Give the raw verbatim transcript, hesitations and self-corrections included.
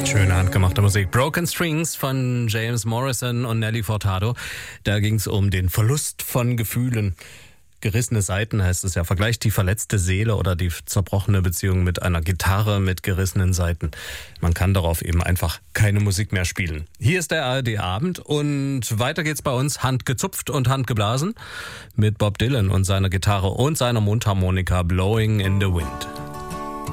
Schöne handgemachte Musik. Broken Strings von James Morrison und Nelly Furtado. Da ging es um den Verlust von Gefühlen. Gerissene Saiten heißt es ja. Vergleicht die verletzte Seele oder die zerbrochene Beziehung mit einer Gitarre mit gerissenen Saiten. Man kann darauf eben einfach keine Musik mehr spielen. Hier ist der A R D-Abend und weiter geht's bei uns handgezupft und handgeblasen mit Bob Dylan und seiner Gitarre und seiner Mundharmonika Blowing in the Wind.